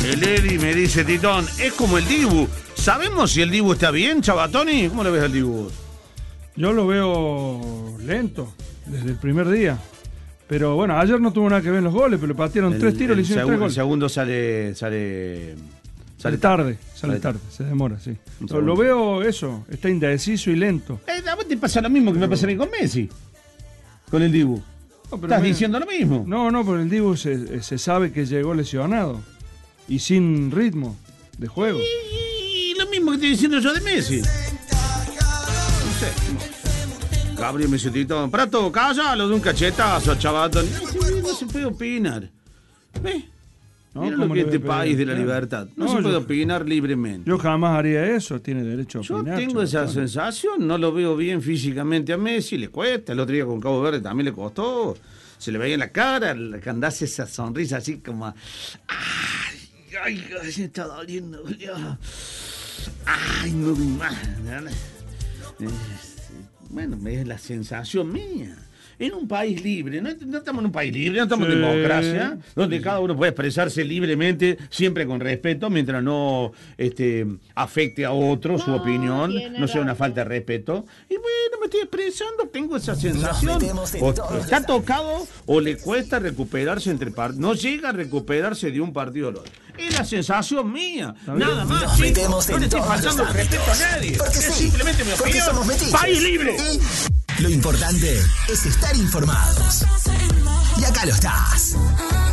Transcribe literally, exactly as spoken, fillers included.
El Eri me dice, Titón, es como el Dibu. ¿Sabemos si el Dibu está bien, Chabatoni? ¿Cómo le ves al Dibu? Yo lo veo lento, desde el primer día. Pero bueno, ayer no tuvo nada que ver en los goles, pero le patearon El- tres tiros y el le hicieron segu- tres goles. El segundo sale... Sale, Sale tarde, sale Sale tarde, se demora, sí. Un Pero lo veo eso, está indeciso y lento. Eh, a vos te pasa lo mismo que me pasa a mí con Messi. Con el Dibu. No, pero Estás me- diciendo lo mismo. No, no, pero el Dibu se, se sabe que llegó lesionado y sin ritmo de juego. Y, y lo mismo que estoy diciendo yo de Messi. No sé. Gabriel me dice, Titón, Prato, cállalo de un cachetazo, Chabatoni. No, sí, no se puede opinar. ¿Ves? No, Mira lo ¿cómo que le es este voy a pedir? país de la Claro. libertad. No, No, se yo- puede opinar libremente. Yo jamás haría eso, tiene derecho a Yo opinar. tengo esa Chabatoni. sensación, no lo veo bien físicamente a Messi, le cuesta, el otro día con Cabo Verde también le costó, se le veía en la cara, que andase esa sonrisa así como, ay, ay, ay, se está doliendo, Julio. Ay, no, más. Bueno, es la sensación mía. En un país libre, no, no estamos en un país libre, no estamos en Sí. democracia, donde cada uno puede expresarse libremente, siempre con respeto, mientras no este, afecte a otro su No, opinión, tiene no sea una razón. falta de respeto. Y bueno, me estoy expresando, tengo esa sensación. metemos en O todos está los tocado o le cuesta recuperarse entre partidos. No llega a recuperarse de un partido al otro. Es la sensación mía, bien. nada más. Nos chicos. metemos No en le estoy todos faltando los el respeto a ámbitos. nadie. Porque Es sí, simplemente mi porque opinión. somos metiches. País libre. Lo importante es estar informados. Y acá lo estás.